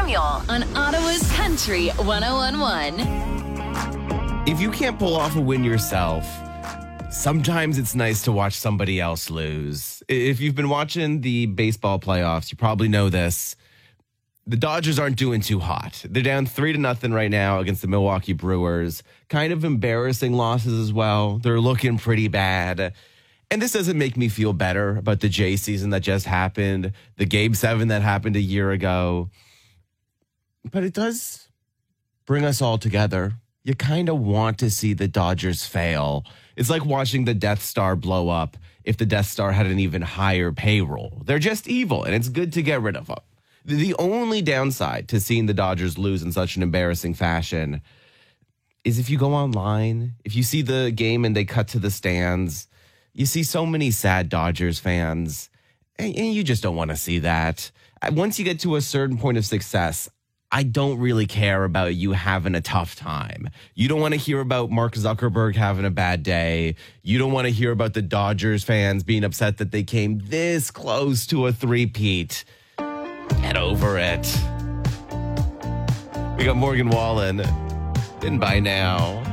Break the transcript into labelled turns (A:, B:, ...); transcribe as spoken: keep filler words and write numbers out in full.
A: Samuel on Ottawa's Country one oh one one.
B: If you can't pull off a win yourself, sometimes it's nice to watch somebody else lose. If you've been watching the baseball playoffs, you probably know this. The Dodgers aren't doing too hot. They're down three to nothing right now against the Milwaukee Brewers. Kind of embarrassing losses as well. They're looking pretty bad. And this doesn't make me feel better about the Jay season that just happened, the Game seven that happened a year ago. But it does bring us all together. You kind of want to see the Dodgers fail. It's like watching the Death Star blow up if the Death Star had an even higher payroll. They're just evil, and it's good to get rid of them. The only downside to seeing the Dodgers lose in such an embarrassing fashion is if you go online, if you see the game and they cut to the stands, you see so many sad Dodgers fans, and you just don't want to see that. Once you get to a certain point of success, I don't really care about you having a tough time. You don't want to hear about Mark Zuckerberg having a bad day. You don't want to hear about the Dodgers fans being upset that they came this close to a three-peat. Get over it. We got Morgan Wallen. In by now.